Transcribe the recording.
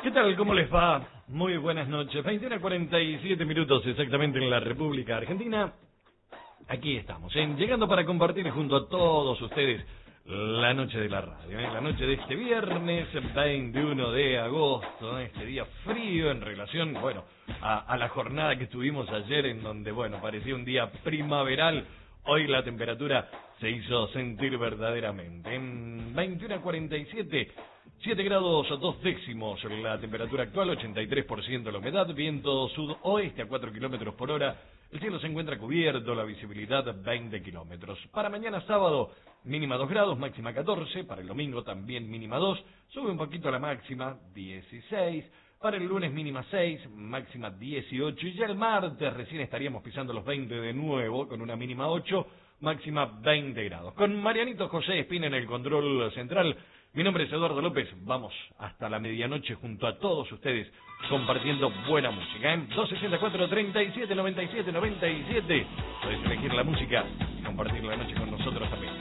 ¿Qué tal? ¿Cómo les va? Muy buenas noches. 21:47 exactamente en la República Argentina. Aquí estamos, llegando para compartir junto a todos ustedes la noche de la radio, la noche de este viernes 21 de agosto, este día frío en relación, bueno, a la jornada que tuvimos ayer en donde, bueno, parecía un día primaveral. Hoy la temperatura se hizo sentir verdaderamente. En 21:47, 7 grados 2 décimos la temperatura actual, 83% la humedad, viento sudoeste a 4 kilómetros por hora. El cielo se encuentra cubierto, la visibilidad 20 kilómetros. Para mañana sábado, mínima 2 grados, máxima 14. Para el domingo también mínima 2, sube un poquito la máxima, 16. Para el lunes mínima 6, máxima 18. Y ya el martes recién estaríamos pisando los 20 de nuevo, con una mínima 8, máxima 20 grados. Con Marianito José Espina en el control central. Mi nombre es Eduardo López, vamos hasta la medianoche junto a todos ustedes compartiendo buena música. En 264-37-97-97 podés elegir la música y compartir la noche con nosotros también.